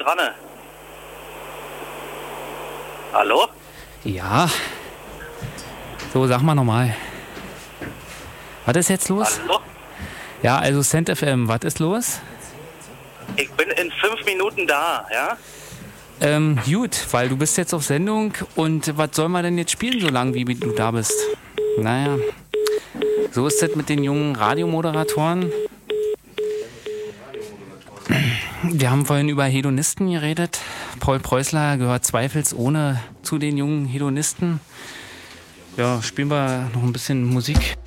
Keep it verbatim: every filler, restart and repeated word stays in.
dran. Hallo? Ja. So, sag mal nochmal. Was ist jetzt los? Hallo? Ja, also Cent F M, was ist los? Ich bin in fünf Minuten da, ja? Ähm, gut, weil du bist jetzt auf Sendung und was soll man denn jetzt spielen, so lange wie du da bist? Naja, so ist das mit den jungen Radiomoderatoren. Wir haben vorhin über Hedonisten geredet. Paul Preußler gehört zweifelsohne zu den jungen Hedonisten. Ja, spielen wir noch ein bisschen Musik.